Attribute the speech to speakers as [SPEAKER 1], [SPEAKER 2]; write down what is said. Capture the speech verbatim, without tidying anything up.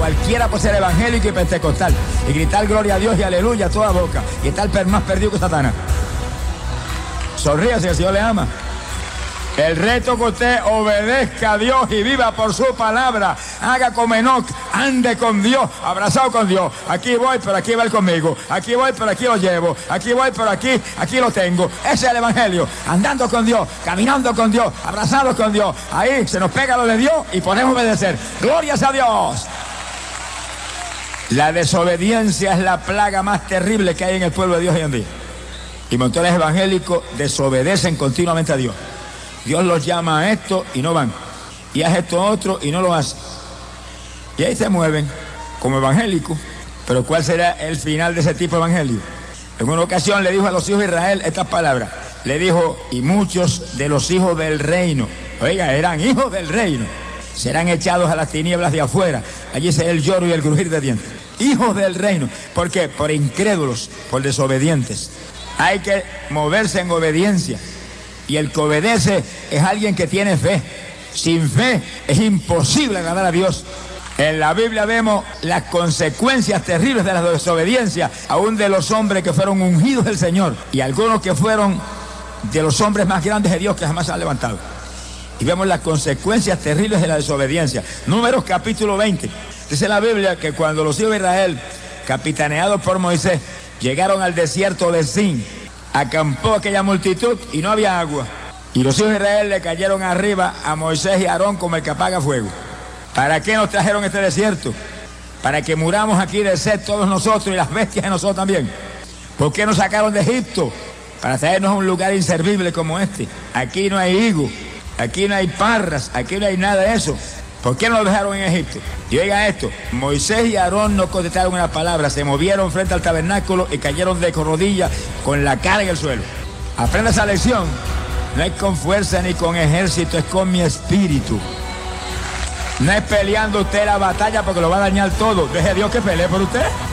[SPEAKER 1] Cualquiera puede ser evangélico y pentecostal y gritar gloria a Dios y aleluya a toda boca y estar más perdido que Satanás. Sonríase, el Señor le ama. El reto que usted obedezca a Dios y viva por su palabra. Haga como Enoc, ande con Dios, abrazado con Dios. Aquí voy, pero aquí va Él conmigo. Aquí voy, pero aquí lo llevo. Aquí voy, pero aquí, aquí lo tengo. Ese es el evangelio. Andando con Dios, caminando con Dios, abrazados con Dios. Ahí se nos pega lo de Dios y podemos obedecer. ¡Glorias a Dios! La desobediencia es la plaga más terrible que hay en el pueblo de Dios hoy en día. Y montones evangélicos desobedecen continuamente a Dios. Dios los llama a esto y no van. Y haz esto otro y no lo hacen. Y ahí se mueven como evangélicos. Pero ¿cuál será el final de ese tipo de evangelio? En una ocasión le dijo a los hijos de Israel estas palabras. Le dijo, y muchos de los hijos del reino, oiga, eran hijos del reino, serán echados a las tinieblas de afuera. Allí será el lloro y el crujir de dientes. Hijos del reino. ¿Por qué? Por incrédulos, por desobedientes. Hay que moverse en obediencia. Y el que obedece es alguien que tiene fe. Sin fe es imposible agradar a Dios. En la Biblia vemos las consecuencias terribles de la desobediencia, aún de los hombres que fueron ungidos del Señor, y algunos que fueron de los hombres más grandes de Dios que jamás se han levantado. Y vemos las consecuencias terribles de la desobediencia. Números capítulo veinte. Dice la Biblia que cuando los hijos de Israel, capitaneados por Moisés, llegaron al desierto de Sin, acampó aquella multitud y no había agua. Y los hijos de Israel le cayeron arriba a Moisés y a Aarón como el que apaga fuego. ¿Para qué nos trajeron este desierto? Para que muramos aquí de sed todos nosotros y las bestias de nosotros también. ¿Por qué nos sacaron de Egipto? Para traernos a un lugar inservible como este. Aquí no hay higo, aquí no hay parras, aquí no hay nada de eso. ¿Por qué nos dejaron en Egipto? Y oiga esto, Moisés y Aarón no contestaron una palabra, se movieron frente al tabernáculo y cayeron de rodillas con la cara en el suelo. Aprenda esa lección. No es con fuerza ni con ejército, es con mi espíritu. No es peleando usted la batalla porque lo va a dañar todo. Deje a Dios que pelee por usted.